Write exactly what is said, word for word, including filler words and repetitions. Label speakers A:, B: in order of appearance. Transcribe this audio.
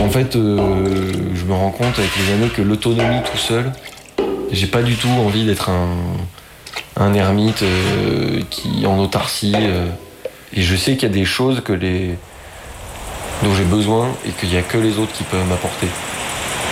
A: En fait, euh, je me rends compte avec les années que l'autonomie tout seul, j'ai pas du tout envie d'être un, un ermite euh, qui en autarcie. Euh, et je sais qu'il y a des choses que les, dont j'ai besoin et qu'il y a que les autres qui peuvent m'apporter.